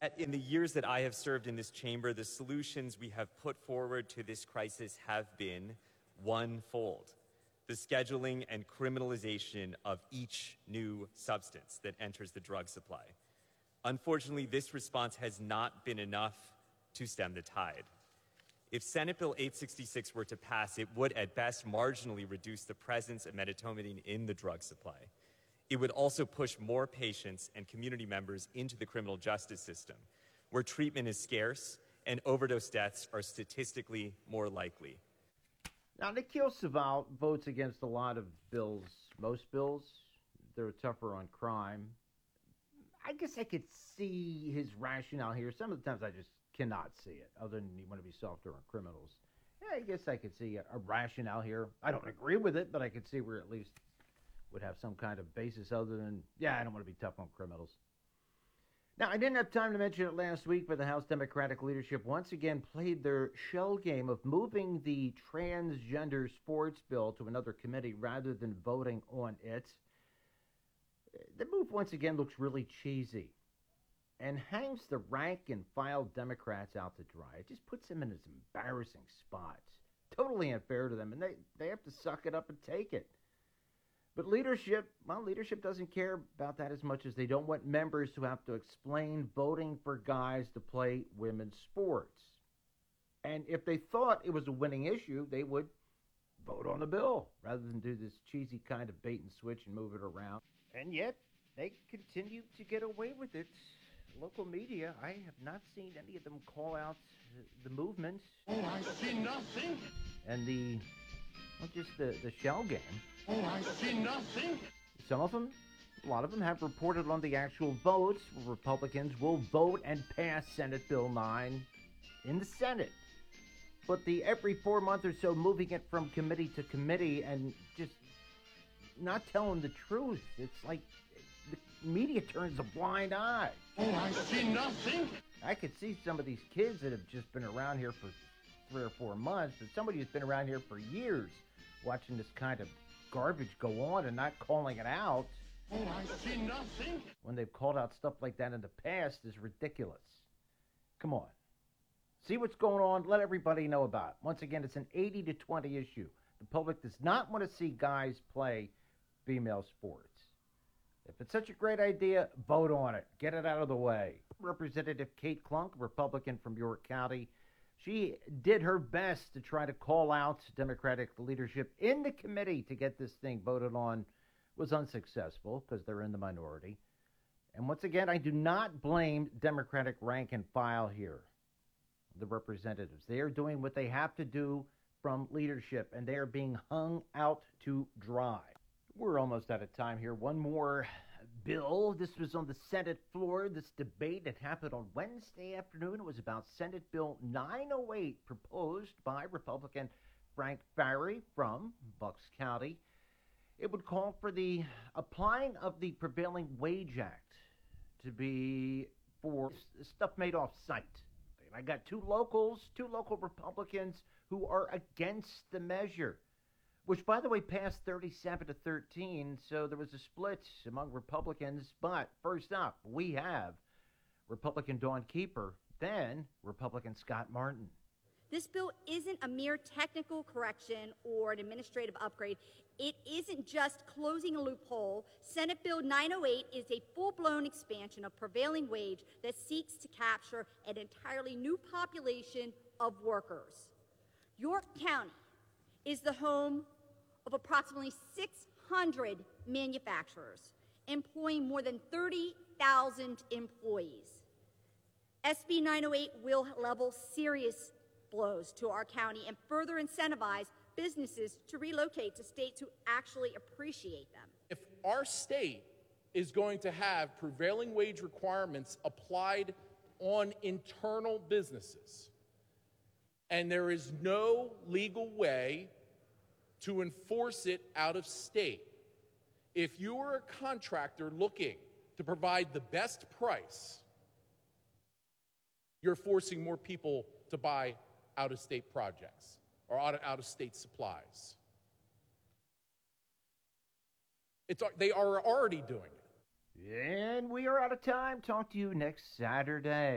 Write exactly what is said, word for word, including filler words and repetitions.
In the years that I have served in this chamber, the solutions we have put forward to this crisis have been one-fold: the scheduling and criminalization of each new substance that enters the drug supply. Unfortunately, this response has not been enough to stem the tide. If Senate Bill eight sixty-six were to pass, it would at best marginally reduce the presence of medetomidine in the drug supply. It would also push more patients and community members into the criminal justice system, where treatment is scarce and overdose deaths are statistically more likely. Now, Nikhil Sawant votes against a lot of bills, most bills. They're tougher on crime. I guess I could see his rationale here. Some of the times I just cannot see it, other than you want to be softer on criminals. Yeah, I guess I could see a, a rationale here. I don't agree with it, but I could see where at least would have some kind of basis other than, yeah, I don't want to be tough on criminals. Now, I didn't have time to mention it last week, but the House Democratic leadership once again played their shell game of moving the transgender sports bill to another committee rather than voting on it. The move once again looks really cheesy and hangs the rank and file Democrats out to dry. It just puts them in this embarrassing spot. Totally unfair to them, and they, they have to suck it up and take it. But leadership, well, leadership doesn't care about that as much as they don't want members to have to explain voting for guys to play women's sports. And if they thought it was a winning issue, they would vote on the bill rather than do this cheesy kind of bait and switch and move it around. And yet, they continue to get away with it. Local media, I have not seen any of them call out the movement. Oh, I see nothing. And the, well, just the, the shell game. Oh, I see nothing. Some of them, a lot of them have reported on the actual votes. Republicans will vote and pass Senate Bill nine in the Senate. But the every four months or so moving it from committee to committee and just not telling the truth. It's like the media turns a blind eye. Oh, I see nothing. I could see some of these kids that have just been around here for three or four months, but somebody who's been around here for years watching this kind of garbage go on and not calling it out. Oh, I see nothing. When they've called out stuff like that in the past is ridiculous. Come on. See what's going on. Let everybody know about it. Once again, it's an eighty to twenty issue. The public does not want to see guys play female sports. If it's such a great idea, vote on it. Get it out of the way. Representative Kate Klunk, Republican from York County, she did her best to try to call out Democratic leadership in the committee to get this thing voted on. Was unsuccessful because they're in the minority. And once again, I do not blame Democratic rank and file here. The representatives, they are doing what they have to do from leadership, and they are being hung out to dry. We're almost out of time here. One more bill. This was on the Senate floor. This debate that happened on Wednesday afternoon. It was about Senate Bill nine oh eight, proposed by Republican Frank Farry from Bucks County. It would call for the applying of the Prevailing Wage Act to be for stuff made off site. I got two locals, two local Republicans who are against the measure, which, by the way, passed thirty-seven to thirteen, so there was a split among Republicans. But first up, we have Republican Dawn Keeper, then Republican Scott Martin. This bill isn't a mere technical correction or an administrative upgrade. It isn't just closing a loophole. Senate Bill nine oh eight is a full-blown expansion of prevailing wage that seeks to capture an entirely new population of workers. York County is the home of approximately six hundred manufacturers, employing more than thirty thousand employees. S B nine oh eight will level serious blows to our county and further incentivize businesses to relocate to states who actually appreciate them. If our state is going to have prevailing wage requirements applied on internal businesses, and there is no legal way to enforce it out of state, if you are a contractor looking to provide the best price, you're forcing more people to buy out-of-state projects or out-of-state supplies. It's, they are already doing it. And we are out of time. Talk to you next Saturday.